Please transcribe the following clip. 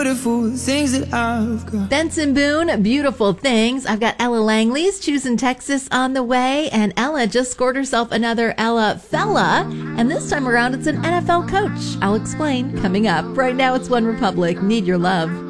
Beautiful things that I've got. Benson Boone, Beautiful Things. I've got Ella Langley's Choosing Texas on the way, and Ella just scored herself another Ella Fella, and this time around it's an NFL coach. I'll explain coming up. Right now it's One Republic, Need Your Love.